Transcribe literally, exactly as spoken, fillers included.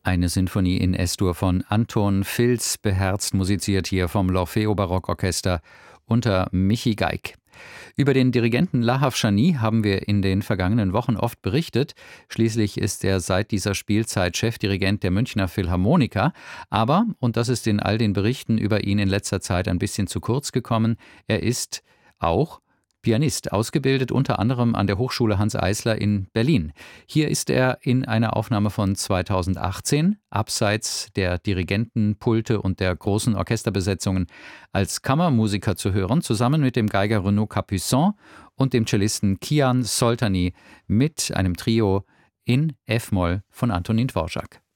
Eine Sinfonie in S-Dur von Anton Filz, beherzt musiziert hier vom L'Orfeo Barockorchester unter Michi Geig. Über den Dirigenten Lahav Shani haben wir in den vergangenen Wochen oft berichtet. Schließlich ist er seit dieser Spielzeit Chefdirigent der Münchner Philharmoniker. Aber, und das ist in all den Berichten über ihn in letzter Zeit ein bisschen zu kurz gekommen, er ist auch Pianist, ausgebildet unter anderem an der Hochschule Hanns Eisler in Berlin. Hier ist er in einer Aufnahme von zweitausendachtzehn, abseits der Dirigentenpulte und der großen Orchesterbesetzungen, als Kammermusiker zu hören, zusammen mit dem Geiger Renaud Capuçon und dem Cellisten Kian Soltani mit einem Trio in F-Moll von Antonin Dvorak.